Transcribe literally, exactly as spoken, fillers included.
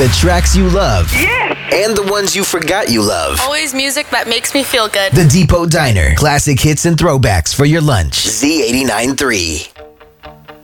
The tracks you love. Yes! And the ones you forgot you love. Always music that makes me feel good. The Depot Diner. Classic hits and throwbacks for your lunch. Z eighty-nine point three.